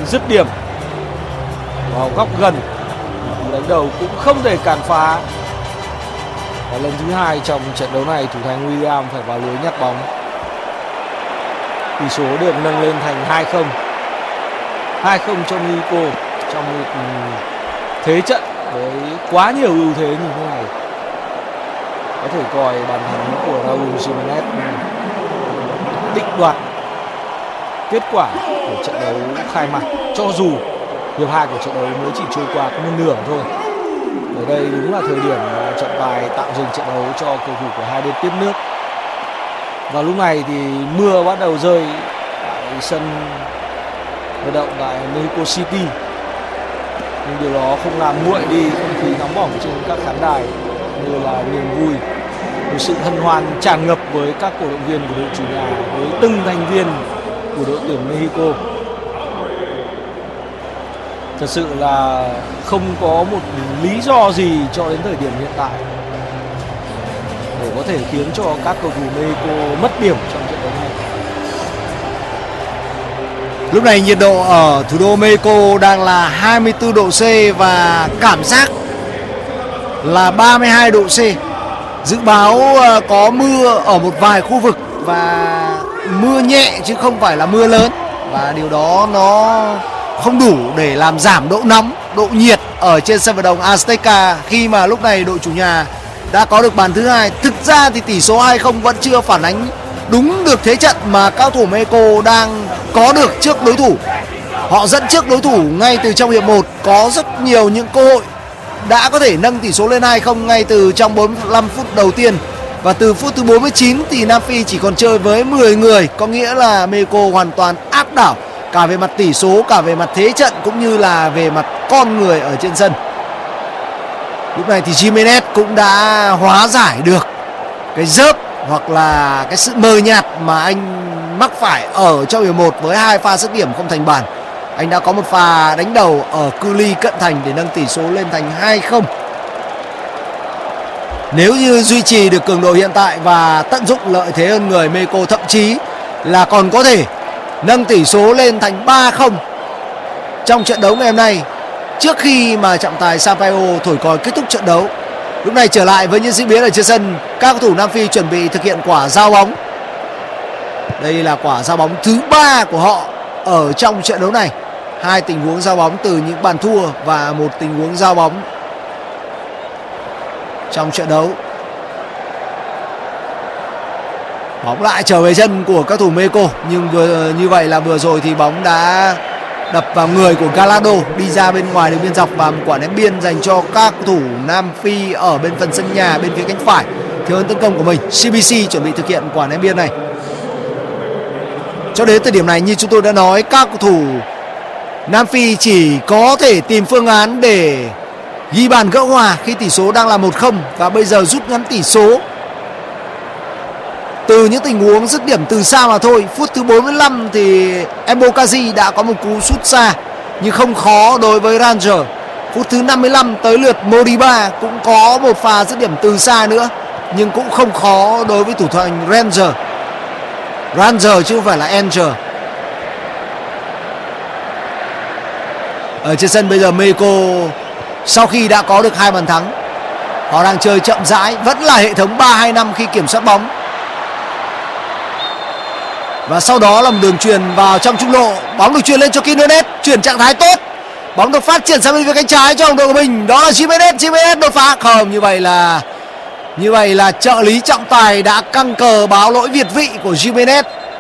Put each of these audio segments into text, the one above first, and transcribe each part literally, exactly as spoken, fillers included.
dứt điểm vào góc gần, đánh đầu cũng không thể cản phá. Và lần thứ hai trong trận đấu này, thủ thành William phải vào lưới nhặt bóng. Tỷ số được nâng lên thành hai không. hai không cho Mexico trong một thế trận với quá nhiều ưu thế như thế này. Có thể coi bàn thắng của Raúl Jiménez định đoạt kết quả của trận đấu khai mạc, cho dù hiệp hai của trận đấu mới chỉ trôi qua có một nửa thôi. Ở đây đúng là thời điểm trọng tài tạm dừng trận đấu cho cầu thủ của hai bên tiếp nước. Vào lúc này thì mưa bắt đầu rơi tại sân vận động tại Mexico City, nhưng điều đó không làm nguội đi không khí nóng bỏng trên các khán đài, như là niềm vui, một sự hân hoan tràn ngập với các cổ động viên của đội chủ nhà, với từng thành viên của đội tuyển Mexico. Thật sự là không có một lý do gì cho đến thời điểm hiện tại để có thể khiến cho các cầu thủ Mexico mất điểm trong trận đấu này. Lúc này nhiệt độ ở thủ đô Mexico đang là hai mươi tư độ C và cảm giác là ba mươi hai độ C. Dự báo có mưa ở một vài khu vực và mưa nhẹ chứ không phải là mưa lớn, và điều đó nó không đủ để làm giảm độ nóng, độ nhiệt ở trên sân vận động Azteca khi mà lúc này đội chủ nhà đã có được bàn thứ hai. Thực ra thì tỷ số hai không vẫn chưa phản ánh đúng được thế trận mà các thủ Mexico đang có được trước đối thủ. Họ dẫn trước đối thủ ngay từ trong hiệp một, có rất nhiều những cơ hội đã có thể nâng tỷ số lên hai không ngay từ trong bốn mươi lăm phút đầu tiên. Và từ phút thứ bốn mươi chín thì Nam Phi chỉ còn chơi với mười người, có nghĩa là Mexico hoàn toàn áp đảo cả về mặt tỷ số, cả về mặt thế trận cũng như là về mặt con người ở trên sân. Lúc này thì Jiménez cũng đã hóa giải được cái dớp hoặc là cái sự mờ nhạt mà anh mắc phải ở trong hiệp một với hai pha dứt điểm không thành bàn. Anh đã có một pha đánh đầu ở cự ly cận thành để nâng tỷ số lên thành hai không. Nếu như duy trì được cường độ hiện tại và tận dụng lợi thế hơn người, Mexico thậm chí là còn có thể nâng tỷ số lên thành ba không trong trận đấu ngày hôm nay, trước khi mà trọng tài Sampaio thổi còi kết thúc trận đấu. Lúc này trở lại với những diễn biến ở trên sân, các cầu thủ Nam Phi chuẩn bị thực hiện quả giao bóng. Đây là quả giao bóng thứ ba của họ ở trong trận đấu này. Hai tình huống giao bóng từ những bàn thua và một tình huống giao bóng trong trận đấu. Bóng lại trở về chân của các thủ Mexico, nhưng vừa như vậy là vừa rồi thì bóng đã đập vào người của Gallardo, đi ra bên ngoài đường biên dọc và một quả ném biên dành cho các thủ Nam Phi ở bên phần sân nhà bên phía cánh phải thiếu ấn tấn công của mình. xê bê xê chuẩn bị thực hiện quả ném biên này. Cho đến thời điểm này, như chúng tôi đã nói, các cầu thủ Nam Phi chỉ có thể tìm phương án để ghi bàn gỡ hòa khi tỷ số đang là một không, và bây giờ rút ngắn tỷ số từ những tình huống dứt điểm từ xa mà thôi. Phút thứ bốn mươi lăm thì Embokazi đã có một cú sút xa nhưng không khó đối với Ranger. Phút thứ năm mươi lăm tới lượt Moriba cũng có một pha dứt điểm từ xa nữa nhưng cũng không khó đối với thủ thành Ranger. Ranger chứ không phải là Angel. Ở trên sân bây giờ Mexico sau khi đã có được hai bàn thắng, họ đang chơi chậm rãi, vẫn là hệ thống ba hai năm khi kiểm soát bóng. Và sau đó là một đường truyền vào trong trung lộ, bóng được truyền lên cho Quinones, chuyển trạng thái tốt, bóng được phát triển sang bên phía cánh trái cho đồng đội của mình, đó là Jiménez. Jiménez đột phá không, như vậy là như vậy là trợ lý trọng tài đã căng cờ báo lỗi việt vị của Jiménez.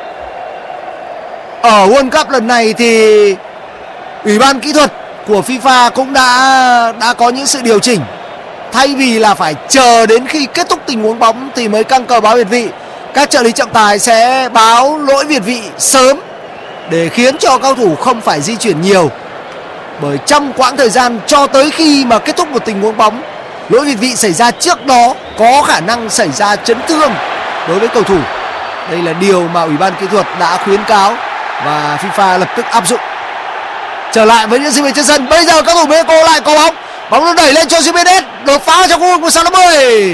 Ở World Cup lần này thì ủy ban kỹ thuật của FIFA cũng đã đã có những sự điều chỉnh. Thay vì là phải chờ đến khi kết thúc tình huống bóng thì mới căng cờ báo việt vị, các trợ lý trọng tài sẽ báo lỗi việt vị sớm để khiến cho cao thủ không phải di chuyển nhiều. Bởi trong quãng thời gian cho tới khi mà kết thúc một tình huống bóng, lỗi việt vị xảy ra trước đó có khả năng xảy ra chấn thương đối với cầu thủ. Đây là điều mà ủy ban kỹ thuật đã khuyến cáo và FIFA lập tức áp dụng. Trở lại với những gì về trên sân, bây giờ các thủ Mexico lại có bóng, bóng được đẩy lên cho Jiménez, đột phá trong khu vực mười sáu năm mươi.